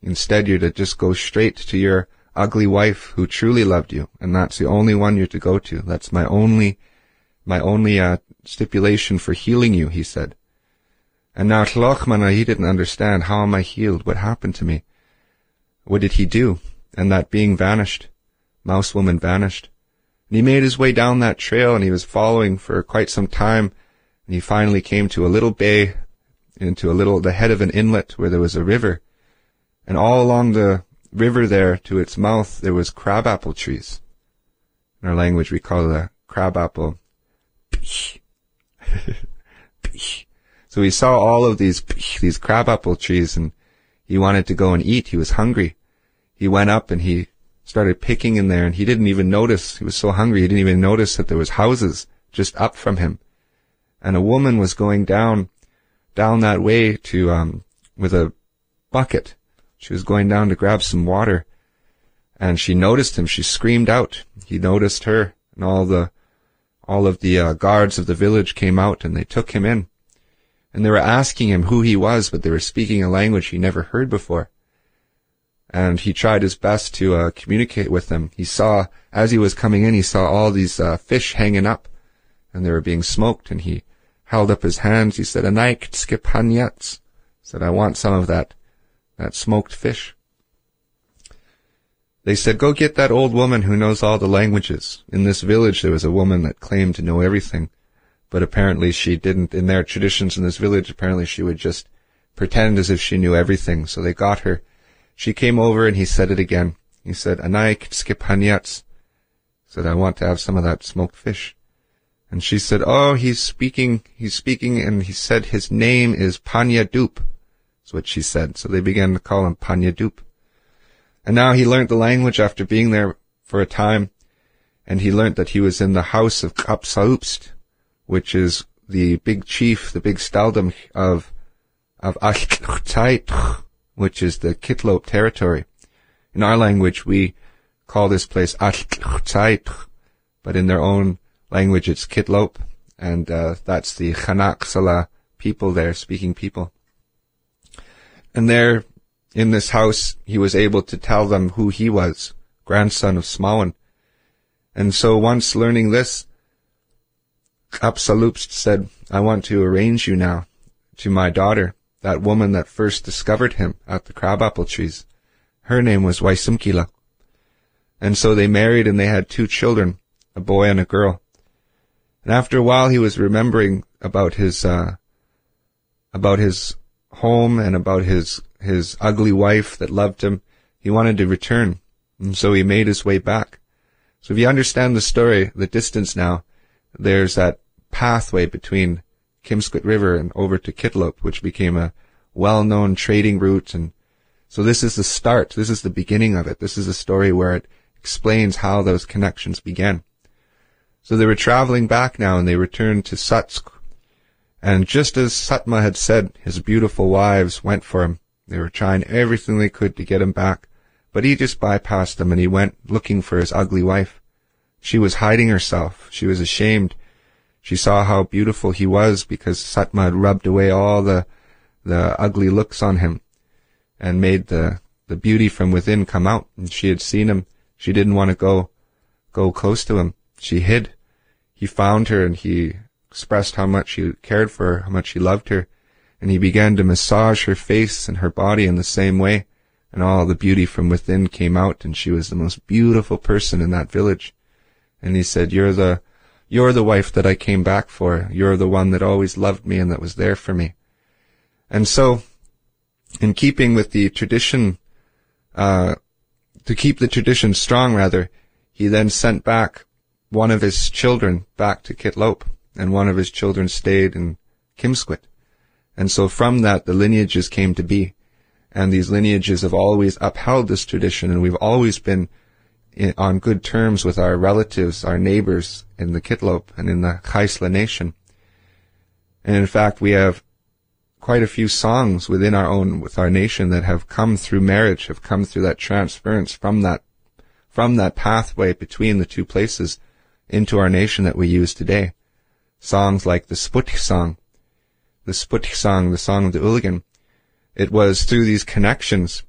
Instead, you're to just go straight to your ugly wife who truly loved you, and that's the only one you're to go to. That's my only stipulation for healing you, he said. And now Tlachmana, he didn't understand. How am I healed? What happened to me? What did he do? And that being vanished. Mouse woman vanished. And he made his way down that trail, and he was following for quite some time, and he finally came to a little bay, into the head of an inlet where there was a river. And all along the river there, to its mouth, there was crabapple trees. In our language, we call the crabapple. So he saw all of these crabapple trees, and he wanted to go and eat. He was hungry. He went up and he started picking in there, and he didn't even notice. He was so hungry, he didn't even notice that there was houses just up from him. And a woman was going down that way to, with a bucket. She was going down to grab some water, and she noticed him. She screamed out. He noticed her, and all of the guards of the village came out, and they took him in. And they were asking him who he was, but they were speaking a language he never heard before. And he tried his best to communicate with them. He saw, as he was coming in, he saw all these fish hanging up, and they were being smoked, and he held up his hands. He said, "Anaik tskipanyats," said, "I want some of that smoked fish." They said, "Go get that old woman who knows all the languages." In this village, there was a woman that claimed to know everything, but apparently she didn't. In their traditions in this village, apparently she would just pretend as if she knew everything. So they got her. She came over, and he said it again. He said, "Anaik tskipanyats," said, "I want to have some of that smoked fish." And she said, "Oh, he's speaking, and he said his name is Panyadup." That's what she said. So they began to call him Panyadup. And now he learned the language after being there for a time, and he learned that he was in the house of Kapsaupst, which is the big chief, the big staldom of Achtait, which is the Kitlop territory. In our language, we call this place Achtait, but in their own language, it's Kitlop, and that's the Chanaksala people there, speaking people. And there, in this house, he was able to tell them who he was, grandson of Smawan. And so once learning this, Kapsalupst said, "I want to arrange you now to my daughter, that woman that first discovered him at the crabapple trees. Her name was Waisumkila." And so they married, and they had 2 children, a boy and a girl. And after a while, he was remembering about his home and about his ugly wife that loved him. He wanted to return, and so he made his way back. So if you understand the story, the distance now, there's that pathway between Kimsquit River and over to Kitlop, which became a well-known trading route. And so this is the start. This is the beginning of it. This is a story where it explains how those connections began. So they were traveling back now, and they returned to Satsk. And just as Satma had said, his beautiful wives went for him. They were trying everything they could to get him back, but he just bypassed them, and he went looking for his ugly wife. She was hiding herself. She was ashamed. She saw how beautiful he was because Satma had rubbed away all the ugly looks on him and made the beauty from within come out. And she had seen him. She didn't want to go close to him. She hid. He found her, and he expressed how much he cared for her, how much he loved her, and he began to massage her face and her body in the same way, and all the beauty from within came out, and she was the most beautiful person in that village. And he said, you're the wife that I came back for. You're the one that always loved me and that was there for me." And so, in keeping with the tradition, to keep the tradition strong rather, he then sent back one of his children back to Kitlop, and one of his children stayed in Kimsquit. And so from that, the lineages came to be. And these lineages have always upheld this tradition, and we've always been on good terms with our relatives, our neighbors in the Kitlop and in the Khaisla nation. And in fact, we have quite a few songs with our nation that have come through marriage, have come through that transference from that pathway between the two places into our nation that we use today. Songs like the Sputnik song, the song of the Ulagan. It was through these connections